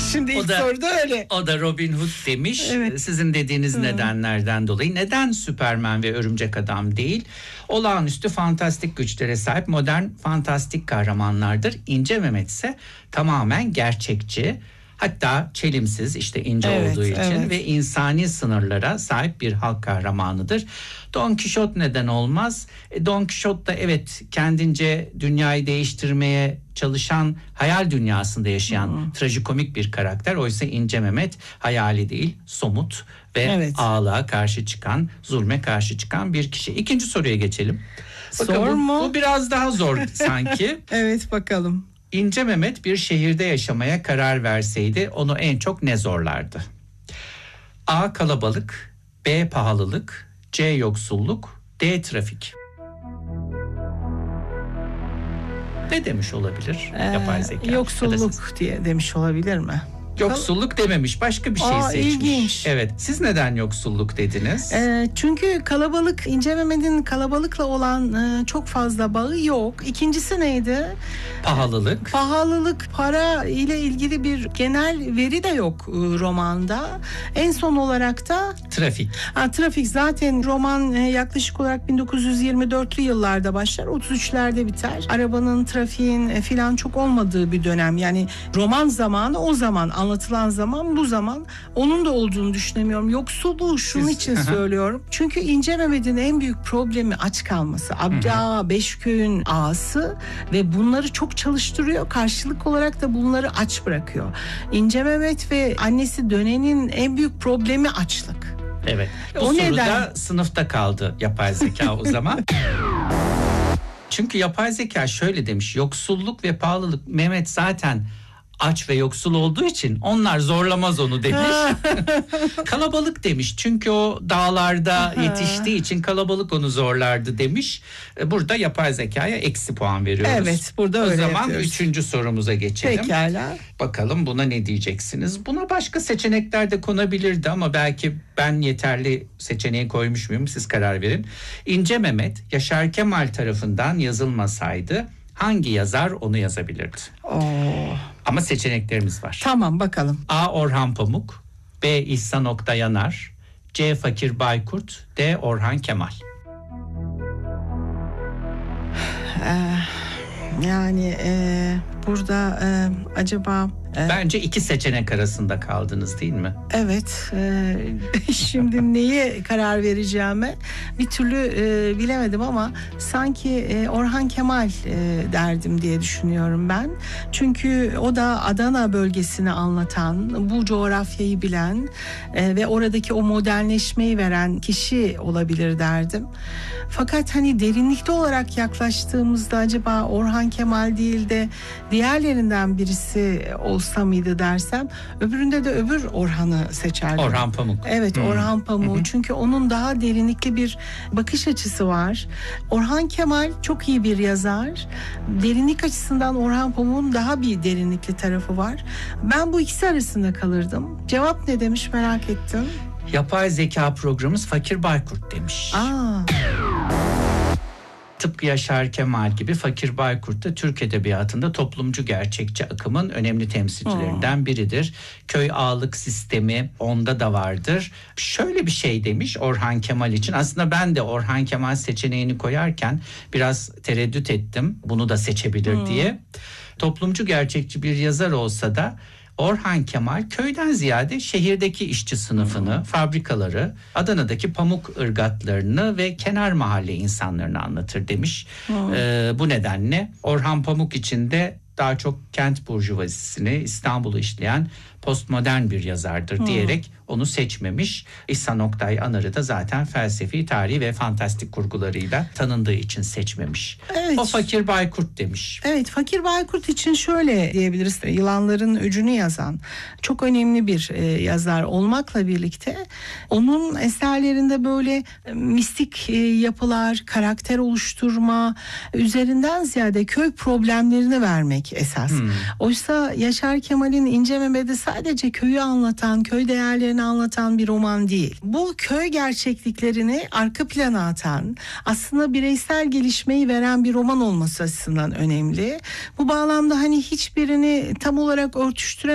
Şimdi ilk soruda öyle. O da Robin Hood demiş. Evet. Sizin dediğiniz nedenlerden dolayı. Neden Süperman ve Örümcek Adam değil? Olağanüstü fantastik güçlere sahip modern fantastik kahramanlardır. İnce Mehmet ise tamamen gerçekçi. Hatta çelimsiz, işte ince olduğu için ve insani sınırlara sahip bir halk kahramanıdır. Don Quixote neden olmaz? Don Quixote da evet kendince dünyayı değiştirmeye çalışan, hayal dünyasında yaşayan trajikomik bir karakter. Oysa İnce Mehmet hayali değil, somut ve ağalığa karşı çıkan, zulme karşı çıkan bir kişi. İkinci soruya geçelim. Bakın, bu biraz daha zor sanki. Evet, bakalım. İnce Mehmet bir şehirde yaşamaya karar verseydi onu en çok ne zorlardı? A. Kalabalık, B. Pahalılık, C. Yoksulluk, D. Trafik. Ne demiş olabilir yapay zeka? Yoksulluk diye demiş olabilir mi? Yoksulluk dememiş, başka bir şey seçmiş. İlginç. Evet, siz neden yoksulluk dediniz? Çünkü kalabalık, İnce Mehmet'in kalabalıkla olan çok fazla bağı yok. İkincisi neydi? Pahalılık. Pahalılık, para ile ilgili bir genel veri de yok romanda. En son olarak da trafik. Trafik zaten roman yaklaşık olarak 1924'lü yıllarda başlar, 33'lerde biter. Arabanın, trafiğin filan çok olmadığı bir dönem. Yani roman zamanı o zaman, anlatılan zaman bu zaman. Onun da olduğunu düşünemiyorum. Yoksulluğu şunun için söylüyorum. Çünkü İnce Mehmet'in en büyük problemi aç kalması. Abdi Ağa, Beşköy'ün ağası ve bunları çok çalıştırıyor. Karşılık olarak da bunları aç bırakıyor. İnce Mehmet ve annesi Dönen'in en büyük problemi açlık. Evet. Bu soruda sınıfta kaldı yapay zeka o zaman. Çünkü yapay zeka şöyle demiş: yoksulluk ve pahalılık, Mehmet zaten aç ve yoksul olduğu için onlar zorlamaz onu demiş. Kalabalık demiş çünkü o dağlarda yetiştiği için kalabalık onu zorlardı demiş. Burada yapay zekaya eksi puan veriyoruz. Evet, burada öyle yapıyoruz. O zaman yapıyoruz. 3. sorumuza geçelim. Pekala. Bakalım buna ne diyeceksiniz? Buna başka seçenekler de konabilirdi ama belki ben yeterli seçeneği koymuş muyum? Siz karar verin. İnce Mehmet Yaşar Kemal tarafından yazılmasaydı hangi yazar onu yazabilirdi? Ama seçeneklerimiz var. Tamam, bakalım. A. Orhan Pamuk, B. İhsan Oktay Yanar, C. Fakir Baykurt, D. Orhan Kemal. Burada acaba... Bence iki seçenek arasında kaldınız değil mi? Evet. Şimdi neye karar vereceğime bir türlü bilemedim ama sanki Orhan Kemal derdim diye düşünüyorum ben. Çünkü o da Adana bölgesini anlatan, bu coğrafyayı bilen ve oradaki o modernleşmeyi veren kişi olabilir derdim. Fakat hani derinlikli olarak yaklaştığımızda acaba Orhan Kemal değil de diğerlerinden birisi olsa mıydı dersem, öbüründe de öbür Orhan'ı seçerdim. Orhan Pamuk. Evet, Orhan Pamuk. Çünkü onun daha derinlikli bir bakış açısı var. Orhan Kemal çok iyi bir yazar. Derinlik açısından Orhan Pamuk'un daha bir derinlikli tarafı var. Ben bu ikisi arasında kalırdım. Cevap ne demiş, merak ettim. Yapay zeka programımız Fakir Baykurt demiş. Tıpkı Yaşar Kemal gibi Fakir Baykurt da Türk edebiyatında toplumcu gerçekçi akımın önemli temsilcilerinden biridir. Köy ağalık sistemi onda da vardır. Şöyle bir şey demiş Orhan Kemal için. Aslında ben de Orhan Kemal seçeneğini koyarken biraz tereddüt ettim. Bunu da seçebilir diye. Toplumcu gerçekçi bir yazar olsa da Orhan Kemal köyden ziyade şehirdeki işçi sınıfını, fabrikaları, Adana'daki pamuk ırgatlarını ve kenar mahalle insanlarını anlatır demiş. Bu nedenle Orhan Pamuk için de daha çok kent burjuvazisini, İstanbul'u işleyen postmodern bir yazardır diyerek onu seçmemiş. İhsan Oktay Yanar'ı da zaten felsefi, tarihi ve fantastik kurgularıyla tanındığı için seçmemiş. Evet. O Fakir Baykurt demiş. Evet, Fakir Baykurt için şöyle diyebiliriz. Yılanların Öcünü yazan çok önemli bir yazar olmakla birlikte onun eserlerinde böyle mistik yapılar, karakter oluşturma üzerinden ziyade köy problemlerini vermek esas. Oysa Yaşar Kemal'in İnce Mehmet'i sadece köyü anlatan, köy değerlerini anlatan bir roman değil. Bu köy gerçekliklerini arka plana atan, aslında bireysel gelişmeyi veren bir roman olması açısından önemli. Bu bağlamda hani hiçbirini tam olarak örtüştüremem